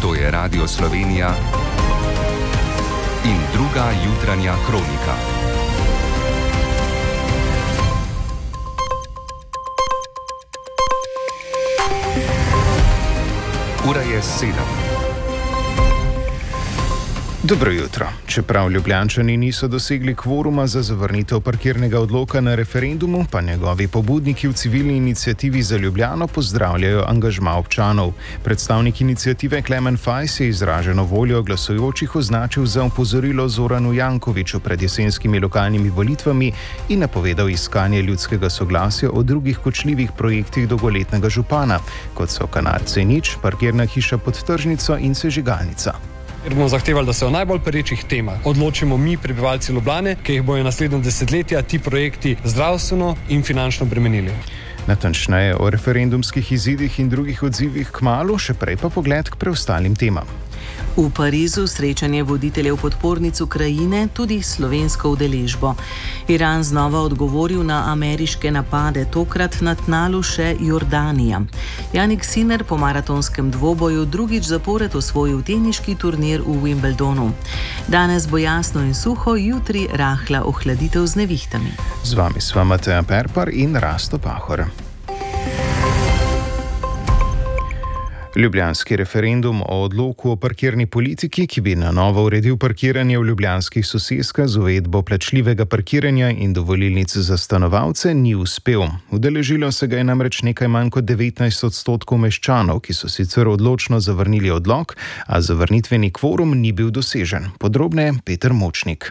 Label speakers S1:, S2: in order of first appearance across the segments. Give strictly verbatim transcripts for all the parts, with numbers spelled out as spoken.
S1: To je Radio Slovenija in druga jutranja kronika. Ura je sedem.
S2: Dobro jutro. Čeprav Ljubljančani niso dosegli kvoruma za zavrnitev parkirnega odloka na referendumu, pa njegovi pobudniki v civilni iniciativi za Ljubljano pozdravljajo angažma občanov. Predstavnik iniciative Klemen Fajs je izraženo voljo glasujočih označil za opozorilo Zoranu Jankoviću pred jesenskimi lokalnimi volitvami in napovedal iskanje ljudskega soglasja o drugih kočljivih projektih dolgoletnega župana, kot so kanal C nič, parkirna hiša pod tržnico in sežigalnica.
S3: Ker bomo zahtevali, da se o najbolj perečih temah odločimo mi, prebivalci Ljubljane, ki jih bojo naslednja desetletja ti projekti zdravstveno in finančno bremenili.
S2: Natančneje o referendumskih izidih in drugih odzivih kmalu, še prej pa pogled k preostalim temam.
S4: V Parizu srečanje voditeljev podpornic Ukrajine, tudi slovensko udeležbo. Iran znova odgovoril na ameriške napade, tokrat na tnalu še Jordanija. Jannik Sinner po maratonskem dvoboju drugič zapored osvojil teniški turnir v Wimbledonu. Danes bo jasno in suho, jutri rahla ohladitev z nevihtami.
S2: Z vami sva Mateja Perpar in Rasto Pahor. Ljubljanski referendum o odloku o parkirni politiki, ki bi na novo uredil parkiranje v ljubljanskih soseskah z uvedbo plačljivega parkiranja in dovolilnic za stanovalce, ni uspel. Udeležilo se ga je namreč nekaj manj kot devetnajst odstotkov meščanov, ki so sicer odločno zavrnili odlok, a zavrnitveni kvorum ni bil dosežen. Podrobneje Peter Močnik.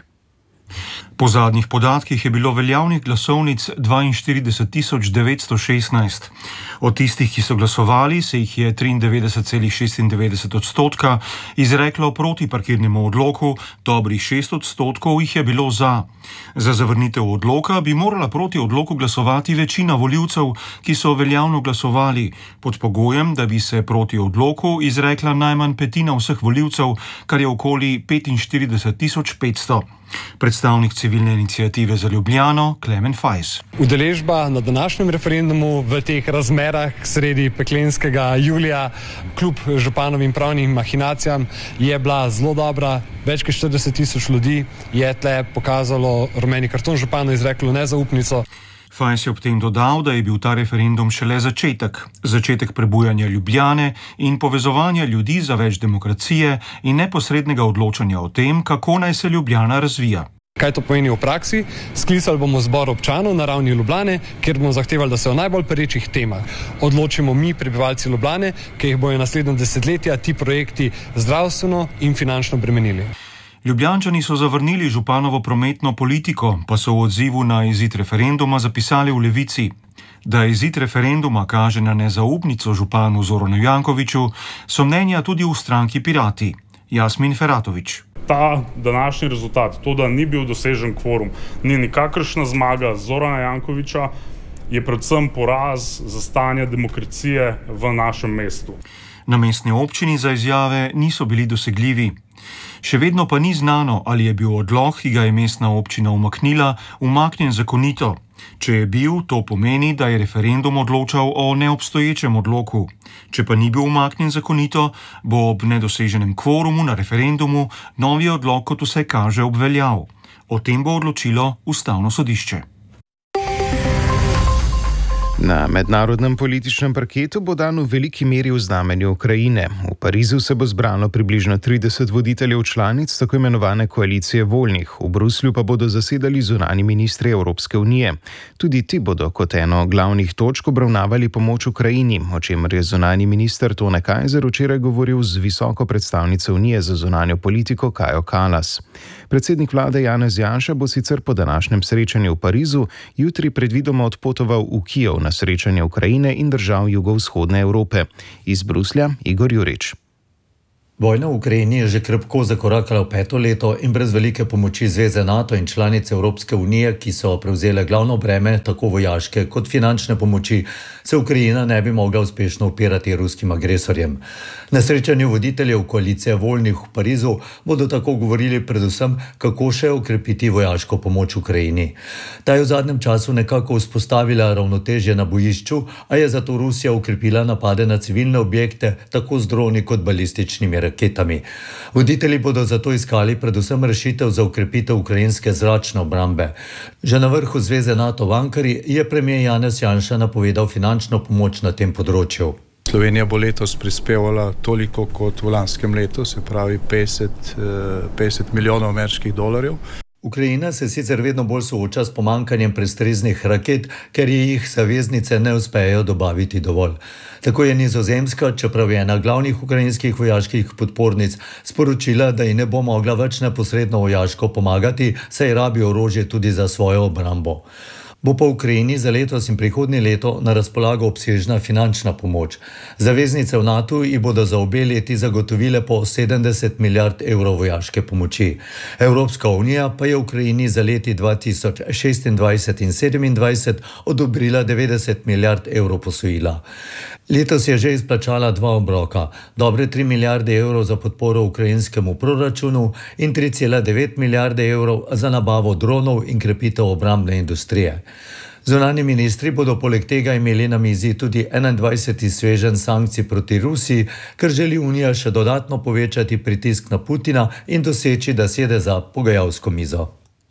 S5: Po zadnjih podatkih je bilo veljavnih glasovnic dvainštirideset tisoč devetsto šestnajst. Od tistih, ki so glasovali, se jih je triindevetdeset celih šestindevetdeset odstotka izreklo proti parkirnemu odloku, dobrih šest odstotkov jih je bilo za. Za zavrnitev odloka bi morala proti odloku glasovati večina volivcev, ki so veljavno glasovali, pod pogojem, da bi se proti odloku izrekla najmanj petina vseh volivcev, kar je okoli petinštirideset tisoč petsto. Predstavnik civilne iniciative za Ljubljano, Klemen Fajs.
S3: Udeležba na današnjem referendumu v teh razmerah sredi peklenskega julija, kljub županovim pravnim mahinacijam, je bila zelo dobra. Več kot štirideset tisoč ljudi je tle pokazalo rumeni karton, županu izreklo nezaupnico.
S5: Fajs je ob tem dodal, da je bil ta referendum šele začetek. Začetek prebujanja Ljubljane in povezovanja ljudi za več demokracije in neposrednega odločanja o tem, kako naj se Ljubljana razvija.
S3: Kaj to pomeni v praksi? Sklicali bomo zbor občanov na ravni Ljubljane, kjer bomo zahtevali, da se o najbolj perečih temah odločimo mi, prebivalci Ljubljane, ki jih bojo naslednja desetletja ti projekti zdravstveno in finančno bremenili.
S5: Ljubljančani so zavrnili županovo prometno politiko, pa so v odzivu na izid referenduma zapisali v Levici. Da izid referenduma kaže na nezaupnico županu Zoranu Jankoviću, so mnenja tudi v stranki Pirati. Jasmin Feratović.
S6: Ta današnji rezultat, to, da ni bil dosežen kvorum, ni nikakršna zmaga Zorana Jankovića, je predvsem poraz za stanje demokracije v našem mestu.
S5: Na mestni občini za izjave niso bili dosegljivi. Še vedno pa ni znano, ali je bil odlok, ki ga je mestna občina umaknila, umaknjen zakonito. Če je bil, to pomeni, da je referendum odločal o neobstoječem odloku. Če pa ni bil umaknjen zakonito, bo ob nedoseženem kvorumu na referendumu novi odlok, kot vse kaže, obveljal. O tem bo odločilo Ustavno sodišče.
S2: Na mednarodnem političnem parketu bo dan v veliki meri v znamenju Ukrajine. V Parizu se bo zbralo približno trideset voditeljev članic tako imenovane koalicije voljnih. V Bruslju pa bodo zasedali zunanji ministri Evropske unije. Tudi ti bodo kot eno glavnih točk obravnavali pomoč Ukrajini, o čemer je zunanji minister Tone Kajzer včeraj govoril z visoko predstavnico Unije za zunanjo politiko Kajo Kallas. Predsednik vlade Janez Janša bo sicer po današnjem srečanju v Parizu jutri predvidoma odpotoval v Kijev na srečanje Ukrajine in držav jugovzhodne Evrope. Iz Bruslja Igor Jurič.
S7: Vojna v Ukrajini je že krepko zakorakala v peto leto in brez velike pomoči Zveze NATO in članice Evropske unije, ki so prevzele glavno breme tako vojaške kot finančne pomoči, se Ukrajina ne bi mogla uspešno upirati ruskim agresorjem. Na srečanju voditeljev koalicije voljnih v Parizu bodo tako govorili predvsem, kako še okrepiti vojaško pomoč Ukrajini. Ta je v zadnjem času nekako vzpostavila ravnotežje na bojišču, a je zato Rusija okrepila napade na civilne objekte tako z droni kot balističnimi raketami. Voditelji bodo zato iskali predvsem rešitev za ukrepitev ukrajinske zračne obrambe. Že na vrhu Zveze NATO v Ankari je premijer Janez Janša napovedal finančno pomoč na tem področju.
S8: Slovenija bo letos prispevala toliko kot v lanskem letu, se pravi petdeset, petdeset milijonov ameriških dolarjev.
S7: Ukrajina se sicer vedno bolj sooča s pomankanjem prestreznih raket, ker jih zaveznice ne uspejo dobaviti dovolj. Tako je Nizozemska, čeprav je ena glavnih ukrajinskih vojaških podpornic, sporočila, da ji ne bo mogla več neposredno vojaško pomagati, saj rabi orožje tudi za svojo obrambo. Bo pa Ukrajini za letos in prihodnje leto na razpolago obsežna finančna pomoč. Zaveznice v NATO ji bodo za obe leti zagotovile po sedemdeset milijard evrov vojaške pomoči. Evropska unija pa je Ukrajini za leti dva tisoč šestindvajset in sedemindvajset odobrila devetdeset milijard evrov posojila. Letos je že izplačala dva obroka, dobre tri milijarde evrov za podporo ukrajinskemu proračunu in tri cela devet milijarde evrov za nabavo dronov in krepitev obrambne industrije. Zunanji ministri bodo poleg tega imeli na mizi tudi enaindvajseti sveženj sankcij proti Rusiji, ker želi Unija še dodatno povečati pritisk na Putina in doseči, da sede za pogajalsko mizo.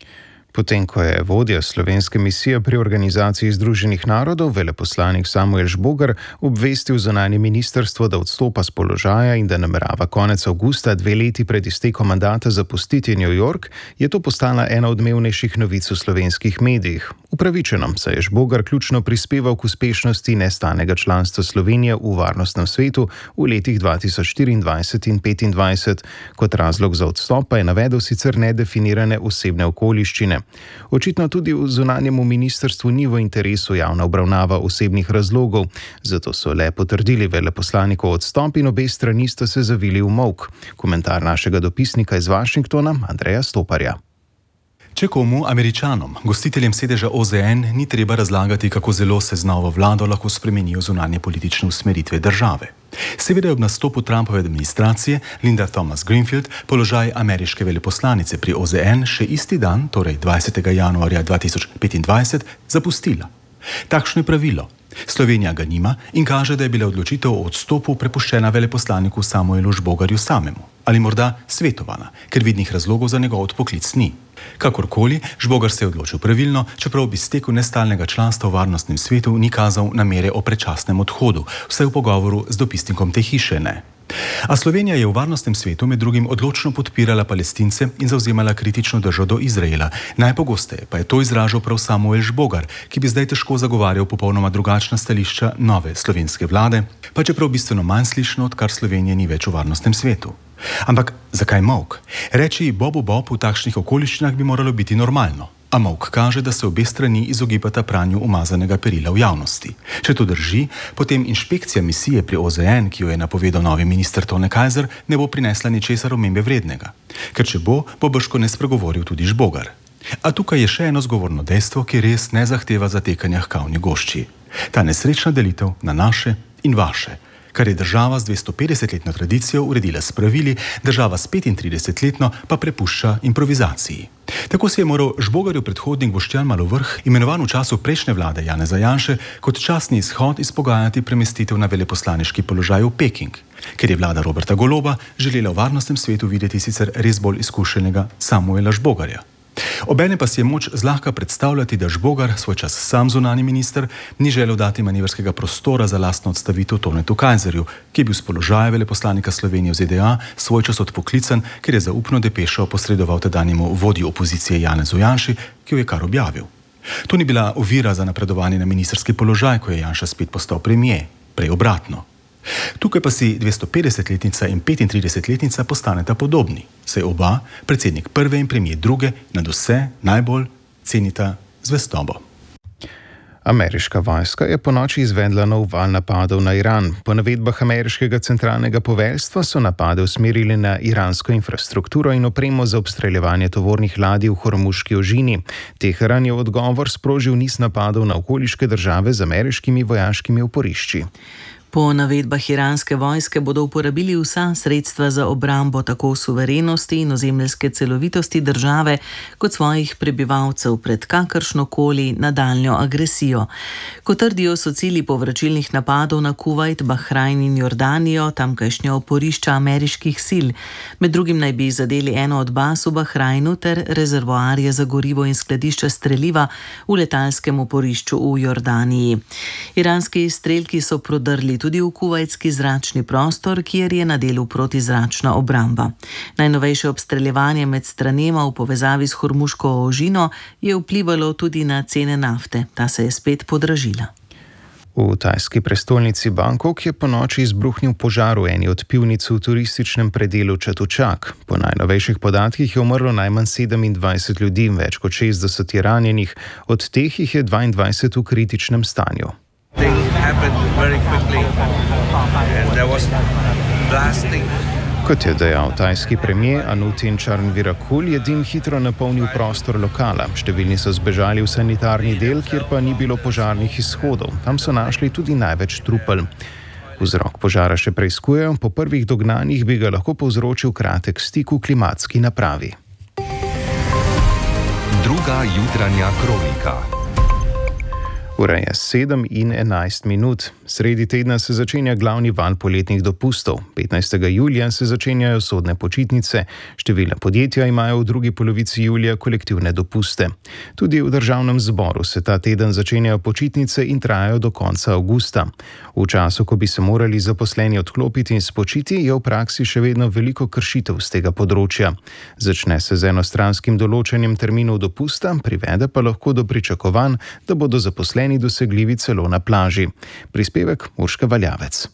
S2: Potem, ko je vodja slovenske misije pri Organizaciji združenih narodov, veleposlanik Samuel Žbogar, obvestil zunanje ministrstvo, da odstopa z položaja in da namerava konec avgusta, dve leti pred iztekom mandata, zapustiti New York, je to postala ena odmevnejših novic v slovenskih medijih. Upravičeno, saj je Žbogar ključno prispeval k uspešnosti nestalnega članstva Slovenije v varnostnem svetu v letih dva tisoč štiriindvajset in petindvajset. Kot razlog za odstop pa je navedel sicer nedefinirane osebne okoliščine. Očitno tudi v zunanjemu ministrstvu ni v interesu javna obravnava osebnih razlogov, zato so le potrdili veleposlanikov odstop in obe strani sta se zavili v molk. Komentar našega dopisnika iz Washingtona, Andreja Stoparja.
S9: Če komu, Američanom, gostiteljem sedeža O Z N, ni treba razlagati, kako zelo se z novo vlado lahko spremenijo zunanje politične usmeritve države. Seveda je ob nastopu Trumpove administracije Linda Thomas-Greenfield položaj ameriške veleposlanice pri O Z N še isti dan, torej dvajsetega januarja dva tisoč petindvajset, zapustila. Takšno je pravilo. Slovenija ga nima in kaže, da je bila odločitev o odstopu prepuščena veleposlaniku Samuelu Žbogarju samemu. Ali morda svetovana, ker vidnih razlogov za njegov odpoklic ni. Kakorkoli, Žbogar se je odločil pravilno, čeprav bi izteku nestalnega članstva v varnostnem svetu ni kazal namere o predčasnem odhodu, vsaj v pogovoru z dopisnikom te hiše ne. A Slovenija je v varnostnem svetu med drugim odločno podpirala Palestince in zavzemala kritično držo do Izraela. Najpogosteje pa je to izražal prav Samuel Žbogar, ki bi zdaj težko zagovarjal popolnoma drugačna stališča nove slovenske vlade, pa čeprav bistveno manj slišno, odkar Slovenije ni več v varnostnem svetu. Ampak zakaj molk? Reči Bobu Bob v takšnih okoliščinah bi moralo biti normalno. A molk kaže, da se obe strani izogibata pranju umazanega perila v javnosti. Če to drži, potem inšpekcija misije pri O Z N, ki jo je napovedal novi minister Tone Kajzer, ne bo prinesla ničesar omembe vrednega. Ker če bo, bo brško ne spregovoril tudi Žbogar. A tukaj je še eno zgovorno dejstvo, ki res ne zahteva zatekanja h kavni gošči. Ta nesrečna delitev na naše in vaše, kar je država z dvestopetdesetletno tradicijo uredila s pravili, država s petintridesetletno pa prepušča improvizaciji. Tako se je moral Žbogarjev predhodnik Boštjan Malovrh, imenovan v času prejšnje vlade Janeza Janše, kot častni izhod izpogajati premestitev na veleposlaniški položaj v Peking, ker je vlada Roberta Goloba želela v varnostnem svetu videti sicer res bolj izkušenega Samuela Žbogarja. Obene pa si je moč zlahka predstavljati, da Žbogar, svoj čas sam zunanji minister, ni želel dati manevrskega prostora za lastno odstavitev Tonetu Kajzerju, ki je bil s položaja veleposlanika Slovenije v Z D A svoj čas odpoklican, ker je zaupno depešo posredoval tedanjemu vodji opozicije Janezu Janši, ki jo je kar objavil. To ni bila ovira za napredovanje na ministrski položaj, ko je Janša spet postal premier, prej obratno. Tukaj pa si dvestopetdesetletnica in petintridesetletnica postaneta podobni, saj oba, predsednik prve in premier druge, nad vse najbolj cenita zvestobo.
S2: Ameriška vojska je ponoči izvedla nov val napadov na Iran. Po navedbah ameriškega centralnega poveljstva so napade usmerili na iransko infrastrukturo in opremo za obstreljevanje tovornih ladij v Hormuški ožini. Teheran je v odgovor sprožil niz napadov na okoliške države z ameriškimi vojaškimi oporišči.
S4: Po navedbah iranske vojske bodo uporabili vsa sredstva za obrambo tako suverenosti in ozemeljske celovitosti države kot svojih prebivalcev pred kakršnokoli nadaljnjo agresijo. Kot trdijo, so cilji povračilnih napadov na Kuvajt, Bahrajn in Jordanijo tamkajšnja oporišča ameriških sil. Med drugim naj bi zadeli eno od baz v Bahrajnu ter rezervoarje za gorivo in skladišča streliva v letalskem oporišču v Jordaniji. Iranski izstrelki so prodrli tudi v kuvajtski zračni prostor, kjer je na delu protizračna obramba. Najnovejše obstreljevanje med stranema v povezavi s Hormuško ožino je vplivalo tudi na cene nafte. Ta se je spet podražila.
S2: V tajski prestolnici Bangkok je ponoči izbruhnil požar v eni od pivnic v turističnem predelu Chatuchak. Po najnovejših podatkih je umrlo najmanj sedemindvajset ljudi, več kot šestdeset je ranjenih, od teh jih je dvaindvajset v kritičnem stanju. Kot je dejal tajski premier Anutin Charnvirakul, je dim hitro napolnil prostor lokala. Številni so zbežali v sanitarni del, kjer pa ni bilo požarnih izhodov. Tam so našli tudi največ trupel. Vzrok požara še preiskujejo, po prvih dognanjih bi ga lahko povzročil kratek stik v klimatski napravi.
S1: Druga jutranja kronika.
S2: Ura je sedem in enajst minut. Sredi tedna se začenja glavni val poletnih dopustov. petnajstega julija se začenjajo sodne počitnice. Številna podjetja imajo v drugi polovici julija kolektivne dopuste. Tudi v državnem zboru se ta teden začenjajo počitnice in trajajo do konca avgusta. V času, ko bi se morali zaposleni odklopiti in spočiti, je v praksi še vedno veliko kršitev z tega področja. Začne se z enostranskim določanjem terminov dopusta, privede pa lahko do pričakovanj, da bodo zaposleni dosegljivi celo na plaži. Prispevek Urška Valjavec.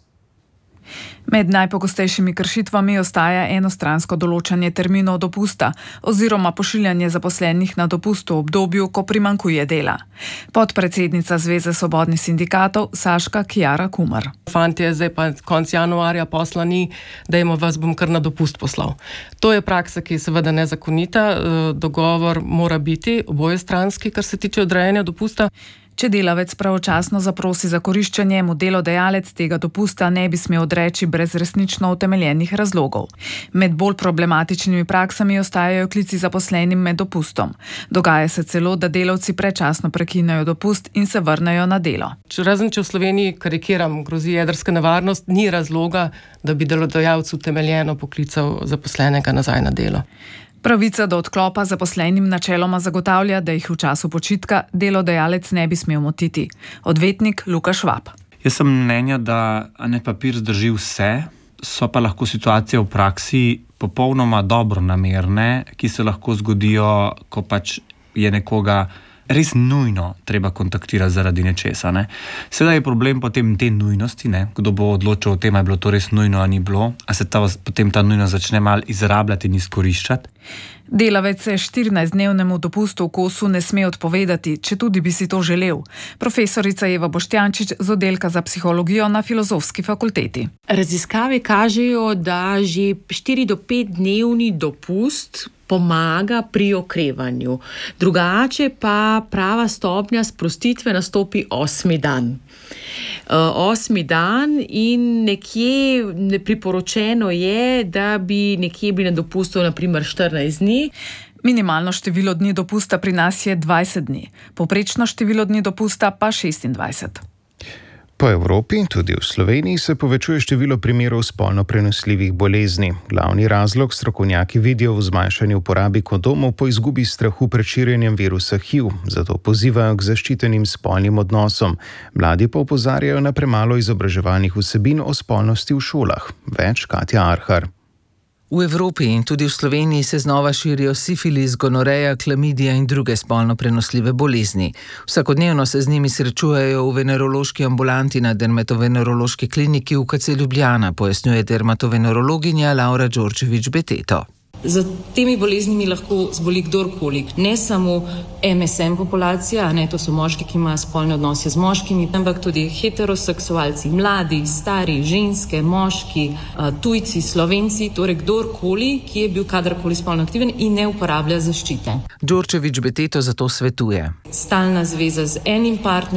S10: Med najpogostejšimi kršitvami ostaja enostransko določanje terminov dopusta oziroma pošiljanje zaposlenih na dopust v obdobju, ko primanjkuje dela. Podpredsednica Zveze svobodnih sindikatov Saška Kjara Kumar.
S11: Fantje, zdaj pa konc januarja posla ni, dajmo vas bom kar na dopust poslal. To je praksa, ki je seveda nezakonita. Dogovor mora biti obojestranski, kar se tiče odrejanja dopusta.
S10: Če delavec pravočasno zaprosi za koriščenje, mu delodajalec tega dopusta ne bi smel odreči brez resnično utemeljenih razlogov. Med bolj problematičnimi praksami ostajajo klici zaposlenim med dopustom. Dogaja se celo, da delavci predčasno prekinejo dopust in se vrnejo na delo.
S11: Če razen če v Sloveniji, karikiram, grozi jedrska nevarnost, ni razloga, da bi delodajalec utemeljeno poklical zaposlenega nazaj na delo.
S10: Pravica do odklopa zaposlenim načeloma zagotavlja, da jih v času počitka delodajalec ne bi smel motiti. Odvetnik Luka Švab.
S12: Jaz sem mnenja, da ne papir zdrži vse, so pa lahko situacije v praksi popolnoma dobronamerne, ki se lahko zgodijo, ko pač je nekoga res nujno treba kontaktirati zaradi nečesa. Ne? Sedaj je problem potem te nujnosti, ne? Kdo bo odločil o tem, ali je bilo to res nujno, ali ni bilo, a se ta, potem ta nujnost začne mal izrabljati in izkoriščati.
S10: Delavec se štirinajstdnevnemu dopustu v kosu ne sme odpovedati, če tudi bi si to želel. Profesorica Eva Boštjančič z oddelka za psihologijo na Filozofski fakulteti.
S13: Raziskave kažejo, da že štiri do pet dnevni dopust pomaga pri okrevanju. Drugače pa prava stopnja sprostitve nastopi osmi dan. Uh, osmi dan in nekje priporočeno je, da bi nekje bili na dopustu naprimer štirinajst dni.
S10: Minimalno število dni dopusta pri nas je dvajset dni, povprečno število dni dopusta pa šestindvajset.
S2: Po Evropi, tudi v Sloveniji, se povečuje število primerov spolno prenosljivih bolezni. Glavni razlog strokovnjaki vidijo v zmanjšanju uporabi kondomov po izgubi strahu pred širjenjem virusa H I V, zato pozivajo k zaščitenim spolnim odnosom. Mladi pa opozarjajo na premalo izobraževalnih vsebin o spolnosti v šolah. Več Katja Arhar.
S14: V Evropi in tudi v Sloveniji se znova širijo sifilis, gonoreja, klamidija in druge spolno prenosljive bolezni. Vsakodnevno se z njimi srečujejo v venerološki ambulanti na dermatovenerološki kliniki v K C Ljubljana, pojasnjuje dermatovenerologinja Laura Đorđević-Beteto.
S15: Za temi boleznimi lahko zboli kdorkoli, ne samo M S M populacija, ne, to so moški, ki imajo spolne odnose z moškimi, ampak tudi heteroseksualci, mladi, stari, ženske, moški, tujci, Slovenci, torej kdorkoli, ki je bil kadarkoli spolno aktiven in ne uporablja zaščite.
S14: Đorđević-Beteto zato svetuje.
S15: Stalna zveza z enim partnerjem